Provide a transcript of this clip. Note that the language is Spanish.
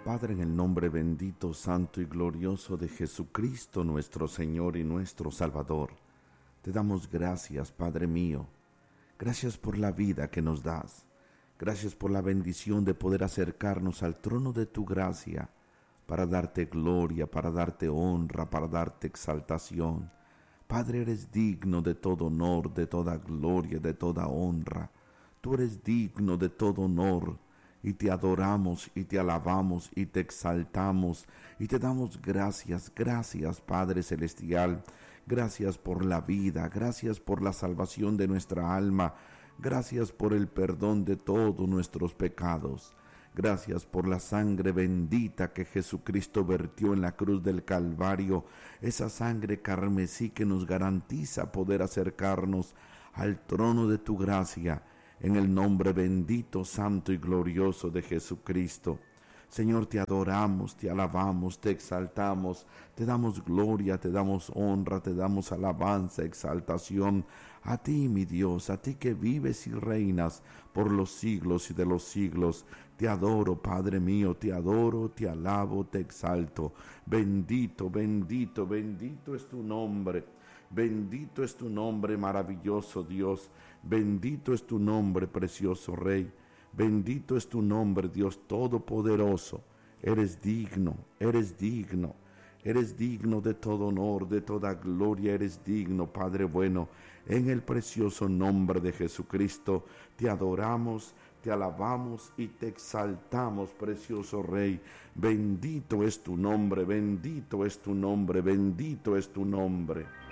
Padre, en el nombre bendito, santo y glorioso de Jesucristo, nuestro Señor y nuestro Salvador, te damos gracias, Padre mío. Gracias por la vida que nos das. Gracias por la bendición de poder acercarnos al trono de tu gracia para darte gloria, para darte honra, para darte exaltación. Padre, eres digno de todo honor, de toda gloria, de toda honra. Tú eres digno de todo honor. Y te adoramos y te alabamos y te exaltamos y te damos gracias, gracias Padre Celestial, gracias por la vida, gracias por la salvación de nuestra alma, gracias por el perdón de todos nuestros pecados, gracias por la sangre bendita que Jesucristo vertió en la cruz del Calvario, esa sangre carmesí que nos garantiza poder acercarnos al trono de tu gracia, en el nombre bendito, santo y glorioso de Jesucristo. Señor, te adoramos, te alabamos, te exaltamos, te damos gloria, te damos honra, te damos alabanza, exaltación a ti, mi Dios, a ti que vives y reinas por los siglos y de los siglos. Te adoro, Padre mío, te adoro, te alabo, te exalto. Bendito, bendito, bendito es tu nombre. Bendito es tu nombre, maravilloso Dios. Bendito es tu nombre, precioso Rey. Bendito es tu nombre, Dios Todopoderoso. Eres digno, eres digno. Eres digno de todo honor, de toda gloria. Eres digno, Padre bueno. En el precioso nombre de Jesucristo te adoramos, te alabamos y te exaltamos, precioso Rey. Bendito es tu nombre, bendito es tu nombre, bendito es tu nombre.